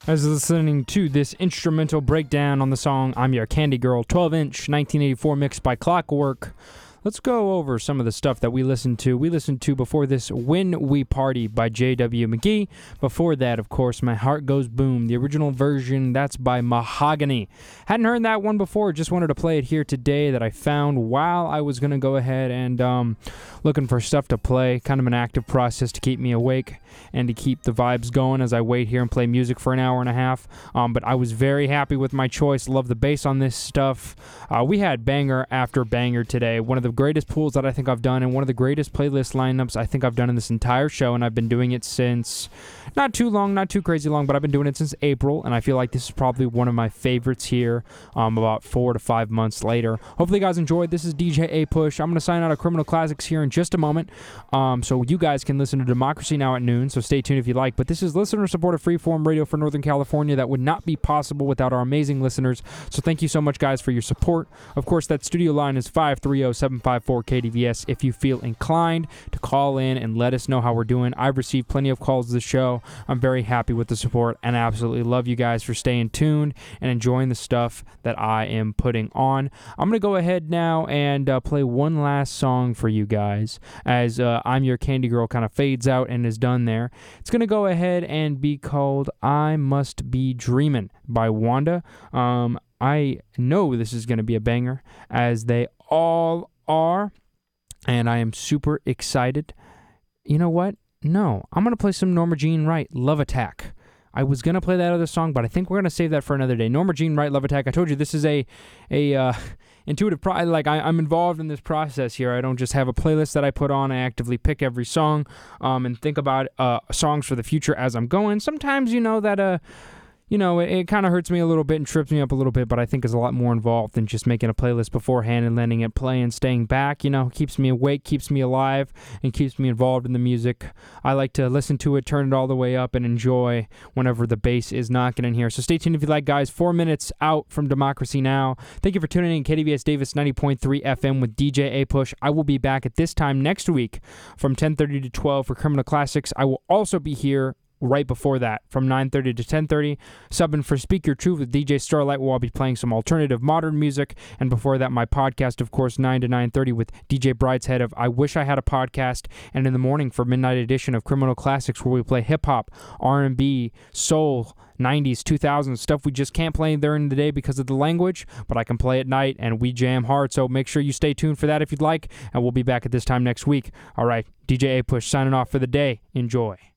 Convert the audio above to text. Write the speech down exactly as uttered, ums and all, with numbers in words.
As listening to this instrumental breakdown on the song I'm Your Candy Girl, twelve inch, nineteen eighty-four mix by Clockwork. Let's go over some of the stuff that we listened to. We listened to before this When We Party by J W McGee. Before that, of course, My Heart Goes Boom, the original version, that's by Mahogany. Hadn't heard that one before, just wanted to play it here today that I found while I was going to go ahead and um, looking for stuff to play. Kind of an active process to keep me awake and to keep the vibes going as I wait here and play music for an hour and a half. Um, but I was very happy with my choice. Love the bass on this stuff. Uh, we had banger after banger today. One of the greatest pools that I think I've done and one of the greatest playlist lineups I think I've done in this entire show, and I've been doing it since not too long, not too crazy long, but I've been doing it since April, and I feel like this is probably one of my favorites here um, about four to five months later. Hopefully you guys enjoyed. This is D J A-Push. I'm going to sign out of Criminal Classics here in just a moment, um, so you guys can listen to Democracy Now! At noon, so stay tuned if you like, but this is listener-supported freeform radio for Northern California that would not be possible without our amazing listeners, so thank you so much, guys, for your support. Of course, that studio line is five three zero, seven five four, K D V S if you feel inclined to call in and let us know how we're doing. I've received plenty of calls to the show. I'm very happy with the support and I absolutely love you guys for staying tuned and enjoying the stuff that I am putting on. I'm going to go ahead now and uh, play one last song for you guys as uh, I'm Your Candy Girl kind of fades out and is done there. It's going to go ahead and be called I Must Be Dreamin' by Wanda. Um, I know this is going to be a banger as they all are, and I am super excited. You know what? No, I'm going to play some Norma Jean Wright, Love Attack. I was going to play that other song, but I think we're going to save that for another day. Norma Jean Wright, Love Attack. I told you this is a a uh, intuitive, pro- like I, I'm involved in this process here. I don't just have a playlist that I put on. I actively pick every song um, and think about uh, songs for the future as I'm going. Sometimes, you know, that... Uh, You know, it, it kind of hurts me a little bit and trips me up a little bit, but I think is a lot more involved than just making a playlist beforehand and letting it play and staying back. You know, keeps me awake, keeps me alive, and keeps me involved in the music. I like to listen to it, turn it all the way up, and enjoy whenever the bass is knocking in here. So stay tuned if you like, guys. Four minutes out from Democracy Now! Thank you for tuning in. K D V S Davis ninety point three F M with D J A-Push. I will be back at this time next week from ten thirty to twelve for Criminal Classics. I will also be here right before that from nine thirty to ten thirty, subbing for Speak Your Truth with D J Starlight, where I'll be playing some alternative modern music, and before that my podcast, of course, nine to nine thirty with D J Brideshead of I Wish I Had a Podcast, and in the morning for Midnight Edition of Criminal Classics, where we play hip-hop, R and B, soul, nineties, two thousands, stuff we just can't play during the day because of the language, but I can play at night, and we jam hard, so make sure you stay tuned for that if you'd like, and we'll be back at this time next week. All right, D J A-Push signing off for the day. Enjoy.